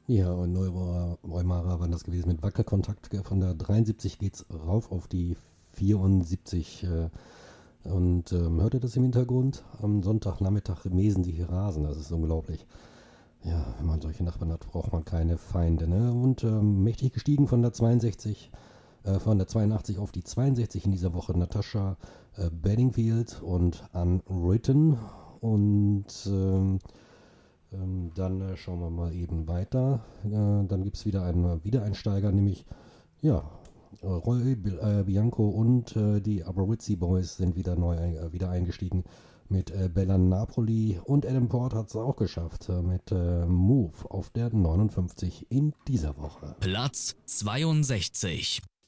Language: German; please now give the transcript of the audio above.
Ja, und Neumara waren das gewesen mit Wackelkontakt. Von der 73 geht's rauf auf die 74. Hört ihr das im Hintergrund? Am Sonntagnachmittag mesen die hier Rasen. Das ist unglaublich. Ja, wenn man solche Nachbarn hat, braucht man keine Feinde. Ne? Und mächtig gestiegen von der 62, von der 82 auf die 62 in dieser Woche Natasha Bedingfield und Ann Ritten. Und dann schauen wir mal eben weiter. Dann gibt es wieder einen Wiedereinsteiger, nämlich ja, Roy Bianco und die Aberwitzi Boys sind wieder wieder eingestiegen mit Bella Napoli, und Adam Port hat es auch geschafft mit Move auf der 59 in dieser Woche. Platz 62.